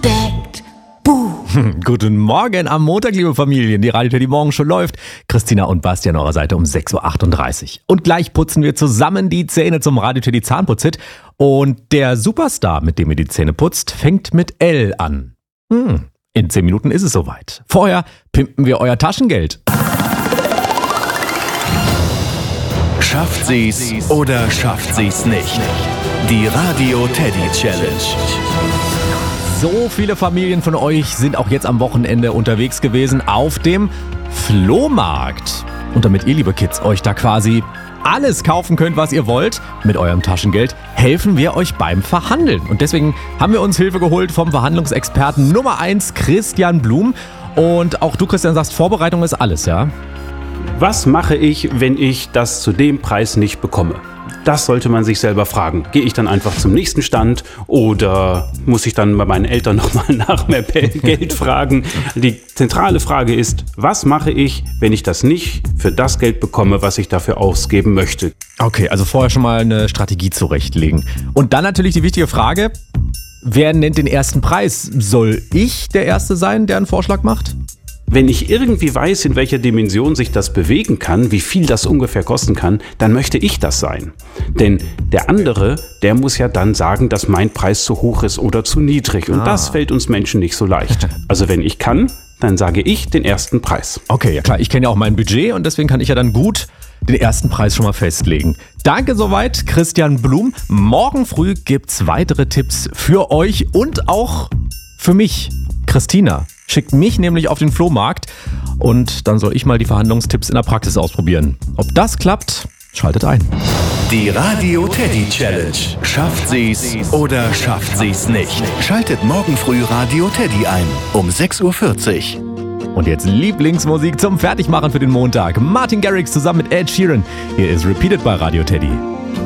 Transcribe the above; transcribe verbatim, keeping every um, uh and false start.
Entdeckt. Buh. Guten Morgen am Montag, liebe Familien. Die Radio Teddy Morgen schon läuft. Christina und Basti an eurer Seite um sechs Uhr achtunddreißig. Und gleich putzen wir zusammen die Zähne zum Radio Teddy Zahnputzhit. Und der Superstar, mit dem ihr die Zähne putzt, fängt mit L an. Hm, in zehn Minuten ist es soweit. Vorher pimpen wir euer Taschengeld. Schafft sie's oder schafft sie's nicht? Die Radio Teddy Challenge. So viele Familien von euch sind auch jetzt am Wochenende unterwegs gewesen auf dem Flohmarkt. Und damit ihr, liebe Kids, euch da quasi alles kaufen könnt, was ihr wollt, mit eurem Taschengeld, helfen wir euch beim Verhandeln. Und deswegen haben wir uns Hilfe geholt vom Verhandlungsexperten Nummer eins, Christian Blum. Und auch du, Christian, sagst, Vorbereitung ist alles, ja? Was mache ich, wenn ich das zu dem Preis nicht bekomme? Das sollte man sich selber fragen. Gehe ich dann einfach zum nächsten Stand oder muss ich dann bei meinen Eltern nochmal nach mehr Geld fragen? Die zentrale Frage ist, was mache ich, wenn ich das nicht für das Geld bekomme, was ich dafür ausgeben möchte? Okay, also vorher schon mal eine Strategie zurechtlegen. Und dann natürlich die wichtige Frage, wer nennt den ersten Preis? Soll ich der Erste sein, der einen Vorschlag macht? Wenn ich irgendwie weiß, in welcher Dimension sich das bewegen kann, wie viel das ungefähr kosten kann, dann möchte ich das sein. Denn der andere, der muss ja dann sagen, dass mein Preis zu hoch ist oder zu niedrig. Und ah. das fällt uns Menschen nicht so leicht. Also wenn ich kann, dann sage ich den ersten Preis. Okay, ja klar, ich kenne ja auch mein Budget und deswegen kann ich ja dann gut den ersten Preis schon mal festlegen. Danke soweit, Christian Blum. Morgen früh gibt's weitere Tipps für euch und auch für mich, Christina. Schickt mich nämlich auf den Flohmarkt und dann soll ich mal die Verhandlungstipps in der Praxis ausprobieren. Ob das klappt, schaltet ein. Die Radio Teddy Challenge. Schafft sie's oder schafft sie's nicht? Schaltet morgen früh Radio Teddy ein um sechs Uhr vierzig. Und jetzt Lieblingsmusik zum Fertigmachen für den Montag. Martin Garrix zusammen mit Ed Sheeran. Hier ist Repeated bei Radio Teddy.